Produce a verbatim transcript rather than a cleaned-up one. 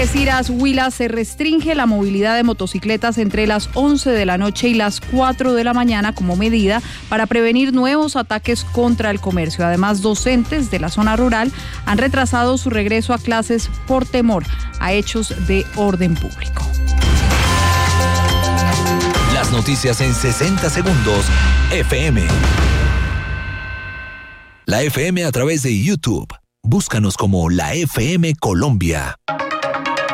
Algeciras, Huila, se restringe la movilidad de motocicletas entre las once de la noche y las cuatro de la mañana como medida para prevenir nuevos ataques contra el comercio. Además, docentes de la zona rural han retrasado su regreso a clases por temor a hechos de orden público. Las noticias en sesenta segundos, F M. La F M a través de YouTube. Búscanos como la F M Colombia.